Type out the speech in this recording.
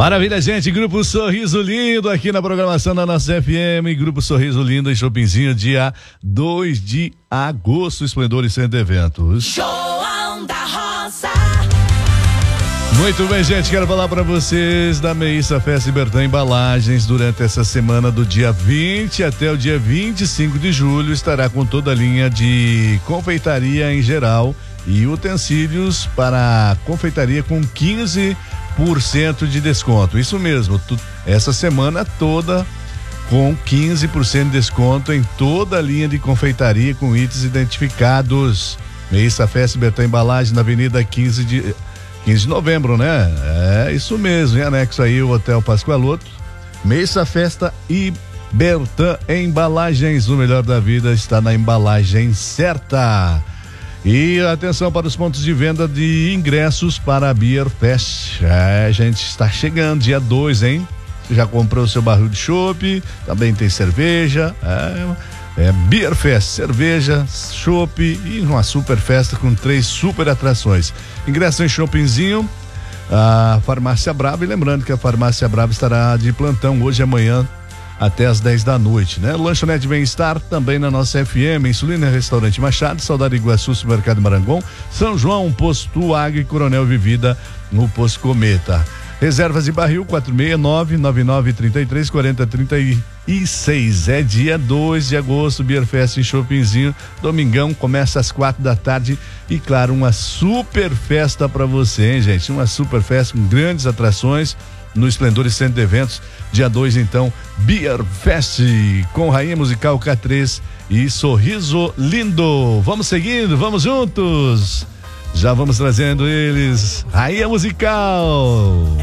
Maravilha, gente. Grupo Sorriso Lindo aqui na programação da nossa FM. Grupo Sorriso Lindo em Shoppingzinho, dia 2 de agosto. Esplendor e Centro Eventos. João da Roça. Muito bem, gente. Quero falar para vocês da Meissa Festa e Bertã Embalagens. Durante essa semana, do dia 20 até o dia 25 de julho, estará com toda a linha de confeitaria em geral e utensílios para confeitaria com 15% de desconto. Isso mesmo, essa semana toda com 15% de desconto em toda a linha de confeitaria com itens identificados. Meissa Festa e Bertã Embalagem na Avenida 15 de novembro, né? É isso mesmo, em anexo aí o Hotel Pascoaloto. Meissa Festa e Bertã Embalagens, o melhor da vida está na embalagem certa. E atenção para os pontos de venda de ingressos para a Beer Fest. A gente está chegando, dia 2, hein? Você já comprou o seu barril de chopp, também tem cerveja. Beer Fest, cerveja, chopp e uma super festa com 3 super atrações. Ingresso em Shoppingzinho, a Farmácia Brava. E lembrando que a Farmácia Brava estará de plantão hoje e amanhã até às 10 da noite, né? Lanchonete Bem-Estar também na nossa FM, Insulina, Restaurante Machado, Saudade Iguaçu, Supermercado Marangon, São João, Posto Águia e Coronel Vivida no Posto Cometa. Reservas de barril 469-9933-4036. É dia 2 de agosto, Beer Fest em Shoppingzinho. Domingão começa às 4 da tarde e, claro, uma super festa para você, hein, gente? Uma super festa com grandes atrações no Esplendor e Centro de Eventos. Dia 2, então, Beer Fest com Rainha Musical K3 e Sorriso Lindo. Vamos seguindo, vamos juntos. Já vamos trazendo eles, Rainha Musical.